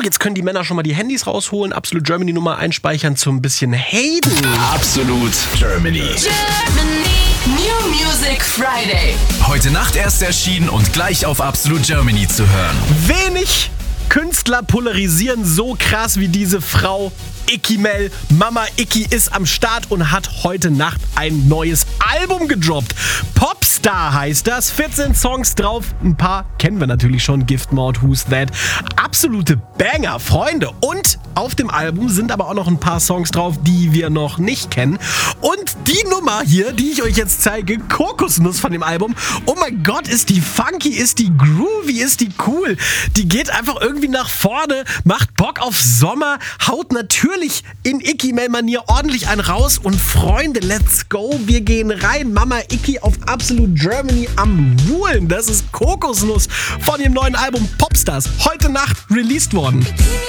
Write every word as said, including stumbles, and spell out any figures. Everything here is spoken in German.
jetzt können die Männer schon mal die Handys rausholen, Absolut Germany Nummer einspeichern zum ein bisschen Haten. Absolut Germany. Germany. New Music Friday. Heute Nacht erst erschienen und gleich auf Absolut Germany zu hören. Wenig Künstler polarisieren so krass wie diese Frau. Icky Mel, Mama Icky ist am Start und hat heute Nacht ein neues Album gedroppt. Popstar heißt das, vierzehn Songs drauf, ein paar kennen wir natürlich schon, Gift Mode, Who's That. Absolute Banger, Freunde. Und auf dem Album sind aber auch noch ein paar Songs drauf, die wir noch nicht kennen. Und die Nummer hier, die ich euch jetzt zeige, Kokosnuss von dem Album, oh mein Gott, ist die funky, ist die groovy, ist die cool. Die geht einfach irgendwie nach vorne, macht Bock auf Sommer, haut natürlich in Icky-Mel-Manier ordentlich einen raus und Freunde, let's go, wir gehen rein. Mama Icky auf Absolut Germany am Wuhlen. Das ist Kokosnuss von dem neuen Album Popstars, heute Nacht released worden.